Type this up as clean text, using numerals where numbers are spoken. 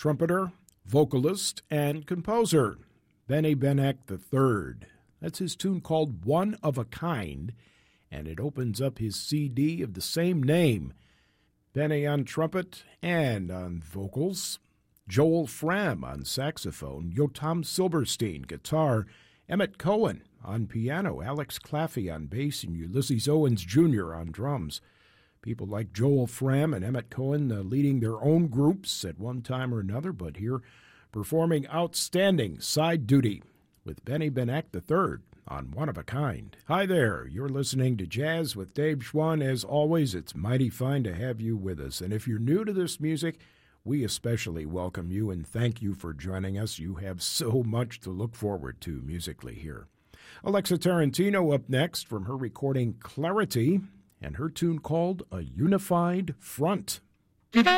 trumpeter, vocalist, and composer, Benny Benek III. That's his tune called One of a Kind, and it opens up his CD of the same name. Benny on trumpet and on vocals, Joel Fram on saxophone, Yotam Silverstein guitar, Emmett Cohen on piano, Alex Claffey on bass, and Ulysses Owens Jr. on drums. People like Joel Fram and Emmett Cohen leading their own groups at one time or another, but here performing outstanding side duty with Benny Benek III on One of a Kind. Hi there, you're listening to Jazz with Dave Schwann. As always, it's mighty fine to have you with us. And if you're new to this music, we especially welcome you and thank you for joining us. You have so much to look forward to musically here. Alexa Tarantino up next from her recording Clarity and her tune called A Unified Front.